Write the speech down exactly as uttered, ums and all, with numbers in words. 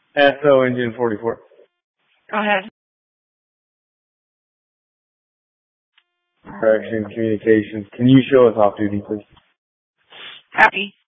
S O Engine forty-four. Go ahead. Correction, communications. Can you show us off duty, please? Happy.